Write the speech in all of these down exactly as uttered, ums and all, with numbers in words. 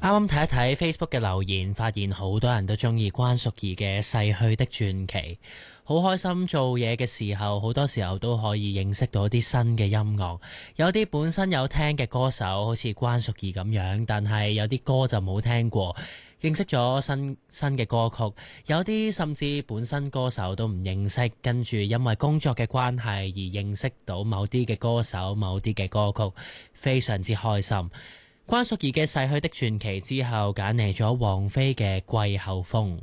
啱啱睇一睇 Facebook 嘅留言，發現好多人都中意關淑怡嘅《逝去的傳奇》，好開心做嘢嘅時候，好多時候都可以認識到啲新嘅音樂。有啲本身有聽嘅歌手，好似關淑怡咁樣，但係有啲歌就冇聽過，認識咗新新嘅歌曲。有啲甚至本身歌手都唔認識，跟住因為工作嘅關係而認識到某啲嘅歌手、某啲嘅歌曲，非常之開心。關淑怡嘅《逝去的傳奇》之後，揀嚟咗王菲嘅《季候風》。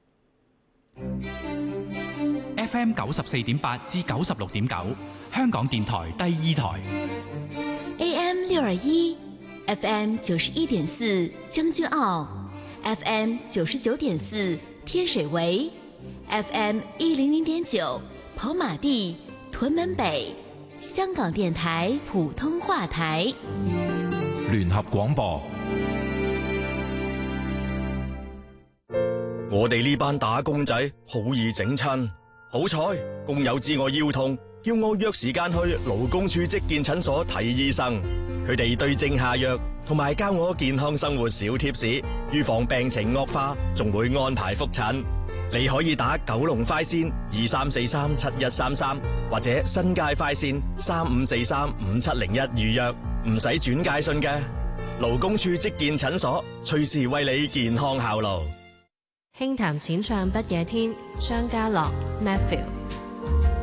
F M 九十四點八至九十六點九，香港電台第二台。 A M 六二一，F M 九十一點四將軍澳 ，F M 九十九點四天水圍 ，F M 一零零點九跑馬地屯門北，香港電台普通話台。 聯合廣播， 我哋呢班打工仔好易整親，好彩工友知我腰痛，叫我約時間去勞工處職健診所睇醫生。佢哋對症下藥，同埋教我健康生活小貼士，預防病情惡化，仲會安排覆診。你可以打九龍快線二三四三七一三三，或者新界快線三五四三五七零一預約。唔使轉介信嘅，勞工處職健診所隨時為你健康效勞。 輕談淺唱不夜天，張家樂 Matthew。